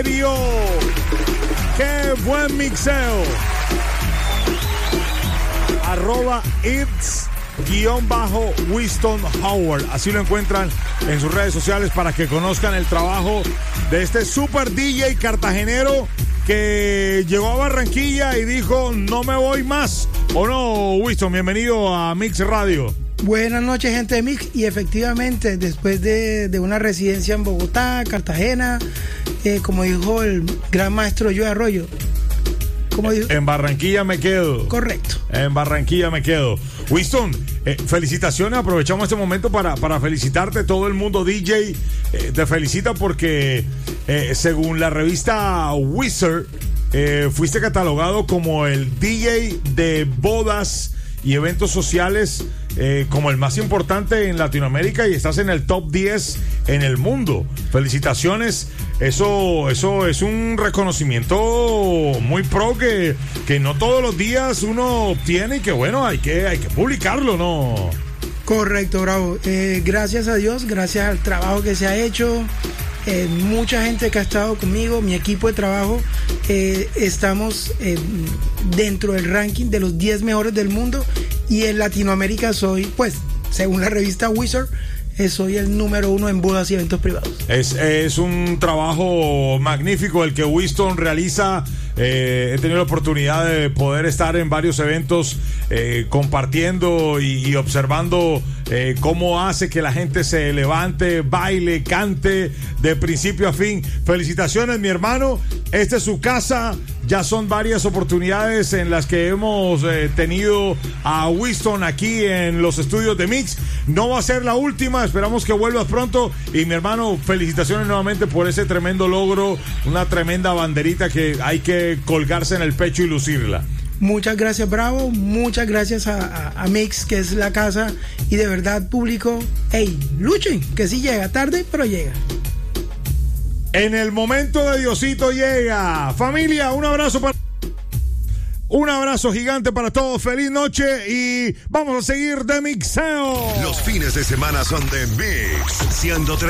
¡Qué buen mixeo! @it's_Winston Howard. Así lo encuentran en sus redes sociales para que conozcan el trabajo de este super DJ cartagenero que llegó a Barranquilla y dijo: no me voy más. ¿O no, Winston? Bienvenido a Mix Radio. Buenas noches, gente de Mix. Y efectivamente, después de una residencia en Bogotá, Cartagena, como dijo el gran maestro Joe Arroyo, como dijo, en Barranquilla me quedo. Correcto. En Barranquilla me quedo. Winston, felicitaciones. Aprovechamos este momento para felicitarte. Todo el mundo DJ te felicita porque según la revista Wizard, fuiste catalogado como el DJ de bodas y eventos sociales como el más importante en Latinoamérica, y estás en el top 10 en el mundo. Felicitaciones. Eso es un reconocimiento muy pro que no todos los días uno obtiene, y que bueno, hay que publicarlo, ¿no? Correcto, bravo. Gracias a Dios, gracias al trabajo que se ha hecho, mucha gente que ha estado conmigo, mi equipo de trabajo, estamos dentro del ranking de los 10 mejores del mundo, y en Latinoamérica soy, pues, según la revista Wizard, soy el número 1 en bodas y eventos privados. Es un trabajo magnífico el que Winston realiza. He tenido la oportunidad de poder estar en varios eventos compartiendo y observando cómo hace que la gente se levante, baile, cante de principio a fin. Felicitaciones, mi hermano. Esta es su casa. Ya son varias oportunidades en las que hemos tenido a Winston aquí en los estudios de Mix. No va a ser la última, esperamos que vuelvas pronto. Y mi hermano, felicitaciones nuevamente por ese tremendo logro, una tremenda banderita que hay que colgarse en el pecho y lucirla. Muchas gracias, Bravo. Muchas gracias a Mix, que es la casa. Y de verdad, público, hey, luchen, que sí llega tarde, pero llega. En el momento de Diosito llega. Familia, un abrazo gigante para todos. Feliz noche y vamos a seguir de mixeo. Los fines de semana son de Mix 103.